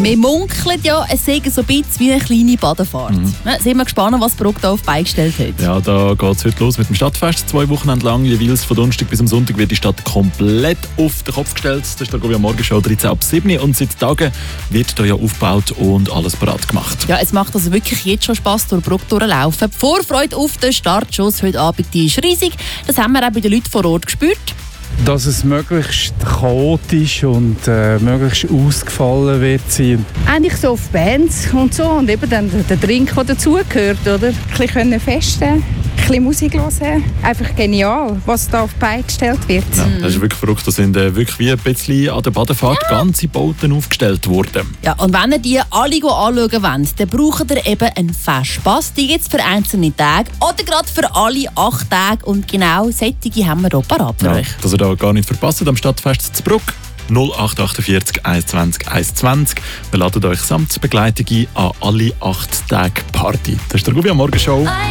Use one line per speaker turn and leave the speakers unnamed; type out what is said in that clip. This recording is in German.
Wir munkeln ja, es sei so ein bisschen wie eine kleine Badefahrt. Sind wir gespannt, was Bruck da auf die Beine gestellt hat.
Ja, da geht es heute los mit dem Stadtfest. 2 Wochen lang, jeweils von Donnerstag bis am Sonntag, wird die Stadt komplett auf den Kopf gestellt. Das ist der Morgenshow 13 ab 7 und seit Tagen wird hier ja aufgebaut und alles bereit gemacht.
Ja, es macht also wirklich jetzt schon Spass, durch Bruck durchlaufen. Die Vorfreude auf den Startschuss heute Abend die ist riesig. Das haben wir auch bei den Leuten vor Ort gespürt.
Dass es möglichst chaotisch und möglichst ausgefallen wird sein.
Eigentlich so auf Bands und so und eben dann der Drink, der dazugehört, oder? Ein bisschen festen, ein bisschen Musik hören. Einfach genial, was da auf die Beine gestellt wird.
Ja, das ist wirklich verrückt. Da sind wirklich wie ein bisschen an der Badefahrt ganze Bauten aufgestellt worden.
Ja, und wenn ihr die alle anschauen wollt, dann braucht ihr eben einen Festpass. Die gibt es für einzelne Tage oder gerade für alle 8 Tage. Und genau solche haben wir hier parat für euch.
Dass ihr da gar nicht verpasst am Stadtfest zu Bruck. 0848 120 120. Wir laden euch samt Begleitung ein an alle 8 Tage Party. Das ist der Gubi am Morgenshow.